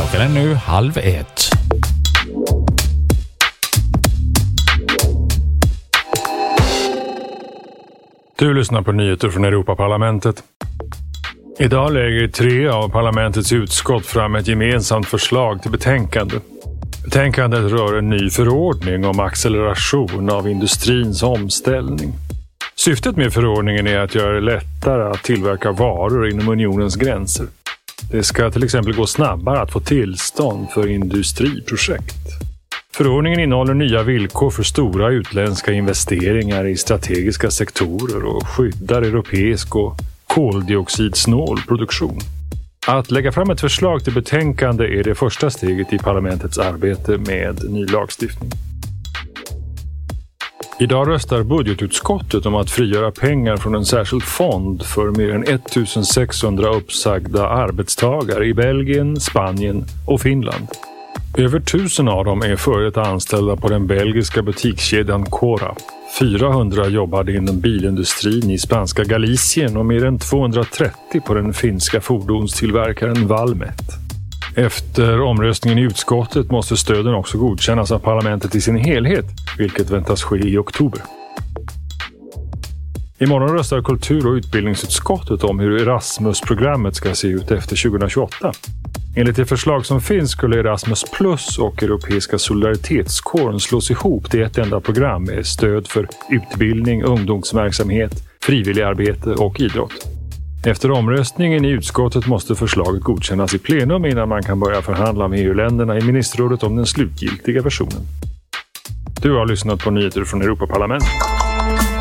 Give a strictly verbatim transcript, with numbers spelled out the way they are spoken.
Klockan är nu halv ett. Du lyssnar på nyheter från Europaparlamentet. Idag lägger tre av parlamentets utskott fram ett gemensamt förslag till betänkande. Betänkandet rör en ny förordning om acceleration av industrins omställning. Syftet med förordningen är att göra det lättare att tillverka varor inom unionens gränser. Det ska till exempel gå snabbare att få tillstånd för industriprojekt. Förordningen innehåller nya villkor för stora utländska investeringar i strategiska sektorer och skyddar europeisk och koldioxidsnål produktion. Att lägga fram ett förslag till betänkande är det första steget i parlamentets arbete med ny lagstiftning. Idag röstar budgetutskottet om att frigöra pengar från en särskild fond för mer än ettusensexhundra uppsagda arbetstagare i Belgien, Spanien och Finland. Över tusen av dem är före detta anställda på den belgiska butikskedjan Cora. fyrahundra jobbade inom bilindustrin i spanska Galicien och mer än tvåhundratrettio på den finska fordonstillverkaren Valmet. Efter omröstningen i utskottet måste stöden också godkännas av parlamentet i sin helhet, vilket väntas ske i oktober. Imorgon röstar kultur- och utbildningsutskottet om hur Erasmus-programmet ska se ut efter tjugohundratjugoåtta. Enligt det förslag som finns skulle Erasmus Plus och Europeiska solidaritetskåren slås ihop till ett enda program med stöd för utbildning, ungdomsverksamhet, frivilligarbete och idrott. Efter omröstningen i utskottet måste förslaget godkännas i plenum innan man kan börja förhandla med E U-länderna i ministerrådet om den slutgiltiga versionen. Du har lyssnat på nyheter från Europaparlamentet.